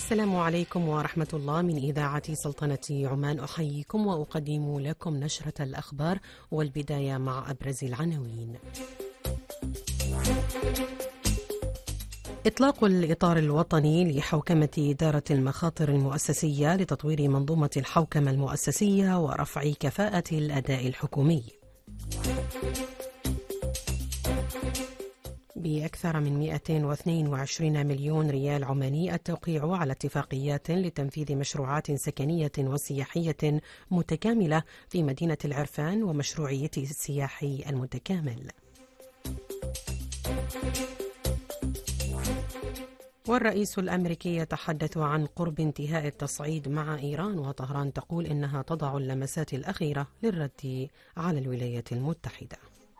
السلام عليكم ورحمة الله. من إذاعة سلطنة عمان أحييكم وأقدم لكم نشرة الأخبار، والبداية مع أبرز العناوين. إطلاق الإطار الوطني لحوكمة إدارة المخاطر المؤسسية لتطوير منظومة الحوكمة المؤسسية ورفع كفاءة الأداء الحكومي. بأكثر من 222 مليون ريال عماني التوقيع على اتفاقيات لتنفيذ مشروعات سكنية وسياحية متكاملة في مدينة العرفان ومشروعية السياحي المتكامل. والرئيس الأمريكي يتحدث عن قرب انتهاء التصعيد مع إيران، وطهران تقول إنها تضع اللمسات الأخيرة للرد على الولايات المتحدة.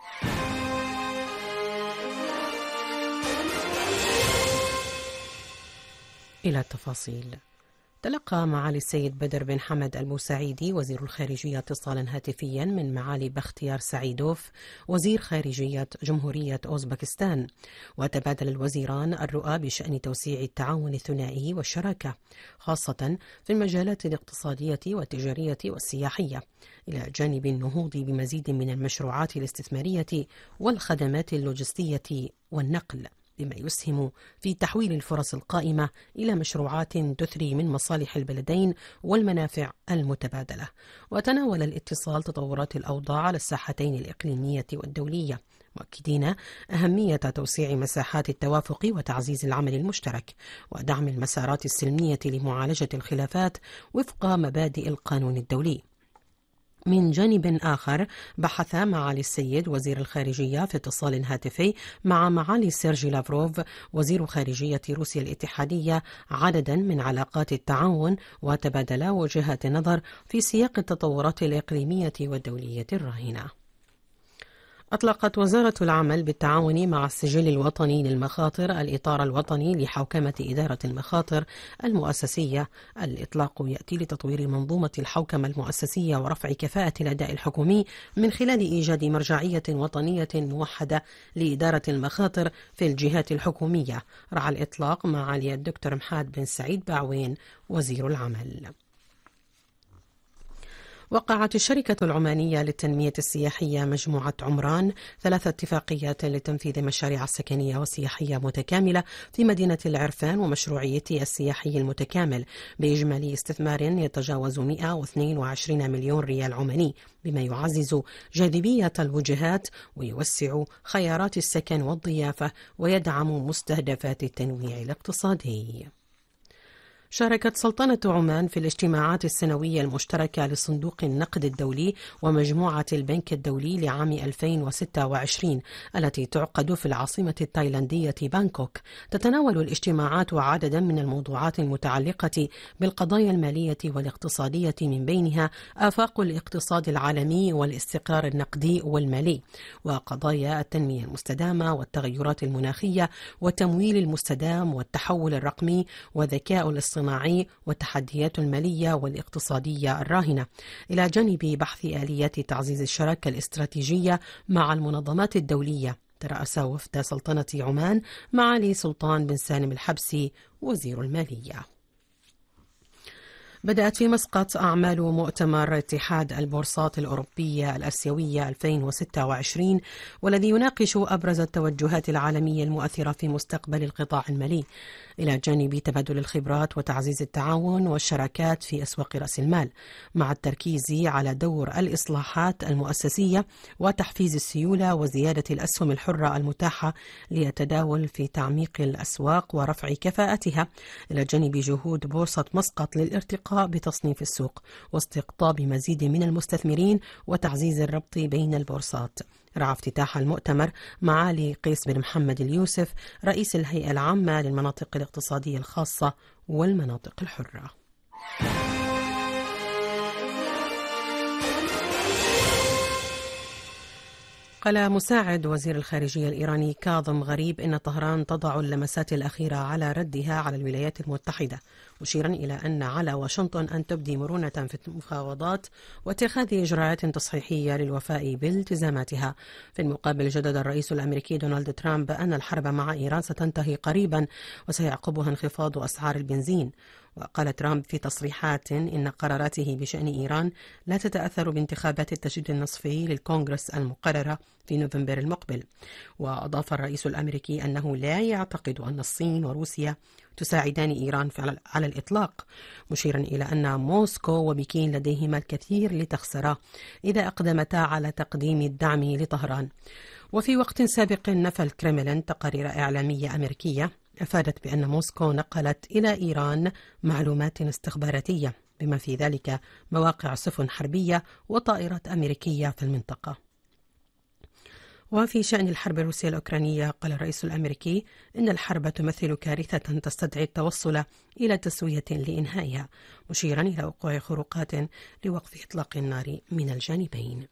إلى التفاصيل. تلقى معالي السيد بدر بن حمد البوسعيدي وزير الخارجية اتصالا هاتفيا من معالي بختيار سعيدوف وزير خارجية جمهورية أوزبكستان، وتبادل الوزيران الرؤى بشأن توسيع التعاون الثنائي والشراكة، خاصة في المجالات الاقتصادية والتجارية والسياحية، إلى جانب النهوض بمزيد من المشروعات الاستثمارية والخدمات اللوجستية والنقل، بما يسهم في تحويل الفرص القائمة إلى مشروعات تثري من مصالح البلدين والمنافع المتبادلة. وتناول الاتصال تطورات الأوضاع على الساحتين الإقليمية والدولية، مؤكدين أهمية توسيع مساحات التوافق وتعزيز العمل المشترك ودعم المسارات السلمية لمعالجة الخلافات وفق مبادئ القانون الدولي. من جانب آخر، بحث معالي السيد وزير الخارجية في اتصال هاتفي مع معالي سيرجي لافروف وزير خارجية روسيا الاتحادية عددا من علاقات التعاون، وتبادلا وجهات النظر في سياق التطورات الإقليمية والدولية الراهنة. أطلقت وزارة العمل بالتعاون مع السجل الوطني للمخاطر الإطار الوطني لحوكمة إدارة المخاطر المؤسسية. الإطلاق يأتي لتطوير منظومة الحوكمة المؤسسية ورفع كفاءة الأداء الحكومي من خلال إيجاد مرجعية وطنية موحدة لإدارة المخاطر في الجهات الحكومية. رعى الإطلاق معالي الدكتور محمد بن سعيد باعوين وزير العمل. وقعت الشركة العمانية للتنمية السياحية مجموعة عمران 3 اتفاقيات لتنفيذ مشاريع سكنية وسياحية متكاملة في مدينة العرفان ومشروعية السياحي المتكامل بإجمالي استثمار يتجاوز 122 مليون ريال عماني، بما يعزز جاذبية الوجهات ويوسع خيارات السكن والضيافة ويدعم مستهدفات التنويع الاقتصادي. شاركت سلطنة عمان في الاجتماعات السنوية المشتركة لصندوق النقد الدولي ومجموعة البنك الدولي لعام 2026 التي تعقد في العاصمة التايلاندية بانكوك. تتناول الاجتماعات عددا من الموضوعات المتعلقة بالقضايا المالية والاقتصادية، من بينها آفاق الاقتصاد العالمي والاستقرار النقدي والمالي، وقضايا التنمية المستدامة والتغيرات المناخية والتمويل المستدام والتحول الرقمي والذكاء الاصطناعي والتحديات المالية والاقتصادية الراهنة، إلى جانب بحث آليات تعزيز الشراكة الاستراتيجية مع المنظمات الدولية. ترأس وفد سلطنة عمان معالي سلطان بن سالم الحبسي وزير المالية. بدأت في مسقط أعمال مؤتمر اتحاد البورصات الأوروبية الآسيوية 2026، والذي يناقش أبرز التوجهات العالمية المؤثرة في مستقبل القطاع المالي، إلى جانب تبادل الخبرات وتعزيز التعاون والشراكات في أسواق رأس المال، مع التركيز على دور الإصلاحات المؤسسية وتحفيز السيولة وزيادة الأسهم الحرة المتاحة للتداول في تعميق الأسواق ورفع كفاءتها، إلى جانب جهود بورصة مسقط للارتقاء بتصنيف السوق واستقطاب مزيد من المستثمرين وتعزيز الربط بين البورصات. رعى افتتاح المؤتمر معالي قيس بن محمد اليوسف رئيس الهيئة العامة للمناطق الاقتصادية الخاصة والمناطق الحرة. قال مساعد وزير الخارجية الإيراني كاظم غريب إن طهران تضع اللمسات الأخيرة على ردها على الولايات المتحدة، مشيرا إلى أن على واشنطن أن تبدي مرونة في المفاوضات واتخاذ إجراءات تصحيحية للوفاء بالتزاماتها. في المقابل جدد الرئيس الأمريكي دونالد ترامب أن الحرب مع إيران ستنتهي قريبا وسيعقبها انخفاض أسعار البنزين. وقال ترامب في تصريحات إن قراراته بشأن إيران لا تتأثر بانتخابات التجديد النصفي للكونغرس المقررة في نوفمبر المقبل. وأضاف الرئيس الأمريكي أنه لا يعتقد أن الصين وروسيا تساعدان إيران على الإطلاق، مشيرا إلى أن موسكو وبكين لديهما الكثير لتخسره إذا أقدمتا على تقديم الدعم لطهران. وفي وقت سابق نفى الكرملين تقارير إعلامية أمريكية أفادت بأن موسكو نقلت إلى إيران معلومات استخباراتية بما في ذلك مواقع سفن حربية وطائرات أمريكية في المنطقة. وفي شأن الحرب الروسية الأوكرانية قال الرئيس الأمريكي إن الحرب تمثل كارثة تستدعي التوصل إلى تسوية لإنهائها، مشيرا إلى وقوع خروقات لوقف إطلاق النار من الجانبين.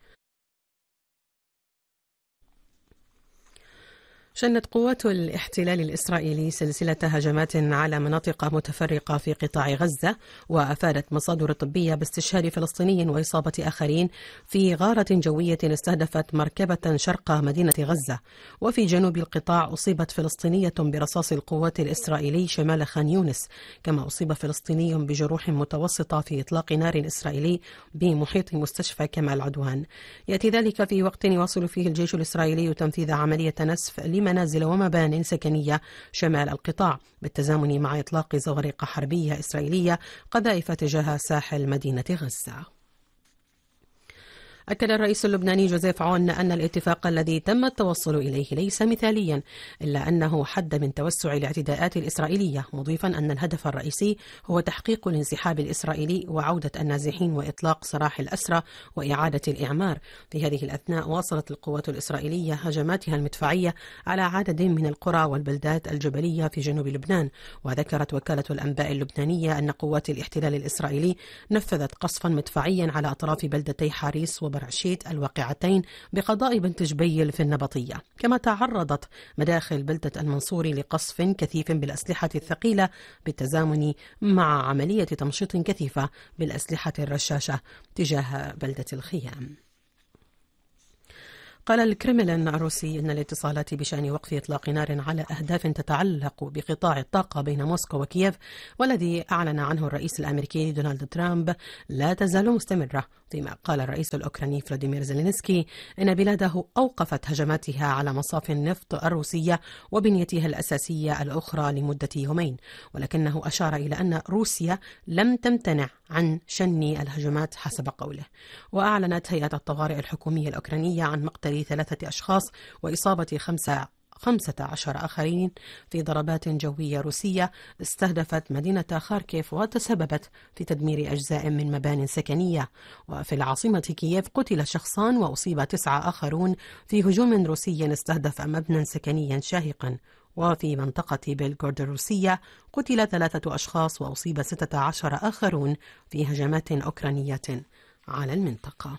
شنت قوات الاحتلال الإسرائيلي سلسلة هجمات على مناطق متفرقة في قطاع غزة، وأفادت مصادر طبية باستشهاد فلسطيني وإصابة آخرين في غارة جوية استهدفت مركبة شرق مدينة غزة. وفي جنوب القطاع أصيبت فلسطينية برصاص القوات الإسرائيلي شمال خان يونس، كما أصيب فلسطيني بجروح متوسطة في إطلاق نار إسرائيلي بمحيط مستشفى كمال عدوان. يأتي ذلك في وقت يواصل فيه الجيش الإسرائيلي تنفيذ عملية نسف منازل ومبان سكنية شمال القطاع بالتزامن مع إطلاق زوارق حربية إسرائيلية قذائف تجاه ساحل مدينة غزة. أكد الرئيس اللبناني جوزيف عون أن الاتفاق الذي تم التوصل إليه ليس مثاليا، إلا أنه حد من توسع الاعتداءات الإسرائيلية، مضيفا أن الهدف الرئيسي هو تحقيق الانسحاب الإسرائيلي وعودة النازحين وإطلاق سراح الأسرى وإعادة الإعمار. في هذه الأثناء واصلت القوات الإسرائيلية هجماتها المدفعية على عدد من القرى والبلدات الجبلية في جنوب لبنان. وذكرت وكالة الأنباء اللبنانية أن قوات الاحتلال الإسرائيلي نفذت قصفا مدفعيا على أطراف بلدتي حاريس وبرعشيت الواقعتين بقضاء بنت جبيل في النبطية. كما تعرضت مداخل بلدة المنصور لقصف كثيف بالأسلحة الثقيلة بالتزامن مع عملية تمشيط كثيفة بالأسلحة الرشاشة تجاه بلدة الخيام. قال الكرملين الروسي أن الاتصالات بشأن وقف إطلاق نار على أهداف تتعلق بقطاع الطاقة بين موسكو وكييف والذي أعلن عنه الرئيس الأمريكي دونالد ترامب لا تزال مستمرة، فيما قال الرئيس الأوكراني فلاديمير زيلينسكي إن بلاده أوقفت هجماتها على مصافي النفط الروسية وبنيتها الأساسية الأخرى لمدة يومين، ولكنه أشار إلى أن روسيا لم تمتنع عن شن الهجمات حسب قوله. وأعلنت هيئة الطوارئ الحكومية الأوكرانية عن مقتل 3 أشخاص وإصابة 15 آخرين في ضربات جوية روسية استهدفت مدينة خاركيف وتسببت في تدمير أجزاء من مبان سكنية. وفي العاصمة كييف قتل شخصان وأصيب 9 آخرون في هجوم روسي استهدف مبنى سكنيا شاهقا. وفي منطقة بيلغورود الروسية قتل 3 أشخاص وأصيب 16 آخرون في هجمات أوكرانية على المنطقة.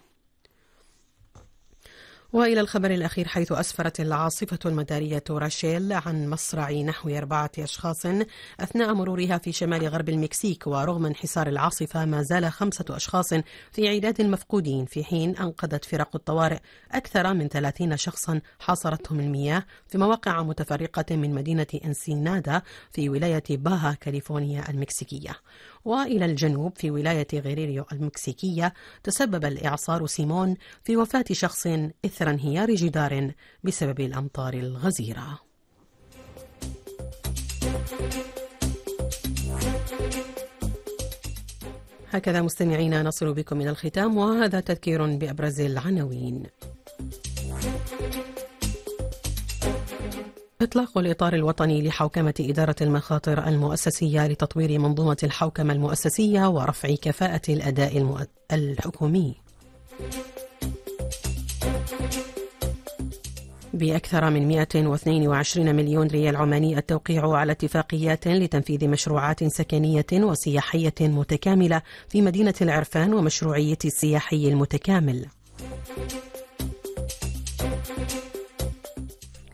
وإلى الخبر الأخير، حيث أسفرت العاصفة المدارية راشيل عن مصرع نحو 4 أشخاص أثناء مرورها في شمال غرب المكسيك، ورغم انحسار العاصفة ما زال 5 أشخاص في عداد المفقودين، في حين أنقذت فرق الطوارئ أكثر من 30 شخصا حاصرتهم المياه في مواقع متفرقة من مدينة إنسينادا في ولاية باها كاليفورنيا المكسيكية. وإلى الجنوب في ولاية غيريريو المكسيكية تسبب الإعصار سيمون في وفاة شخص إثر انهيار جدار بسبب الأمطار الغزيرة. هكذا مستمعينا نصل بكم إلى الختام، وهذا تذكير بأبرز العناوين. إطلاق الإطار الوطني لحوكمة إدارة المخاطر المؤسسية لتطوير منظومة الحوكمة المؤسسية ورفع كفاءة الأداء الحكومي. بأكثر من 122 مليون ريال عماني التوقيع على اتفاقيات لتنفيذ مشروعات سكنية وسياحية متكاملة في مدينة العرفان ومشروعية السياحي المتكامل.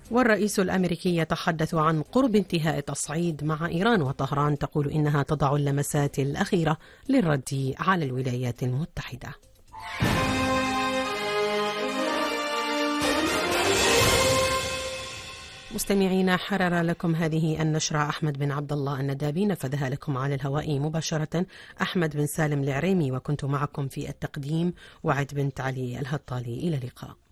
والرئيس الأمريكي يتحدث عن قرب انتهاء التصعيد مع إيران، وطهران تقول إنها تضع اللمسات الأخيرة للرد على الولايات المتحدة. مستمعينا، حرر لكم هذه النشرة أحمد بن عبد الله الندابي، نفذها لكم على الهواء مباشرة أحمد بن سالم العريمي، وكنت معكم في التقديم وعد بنت علي الهطالي. إلى اللقاء.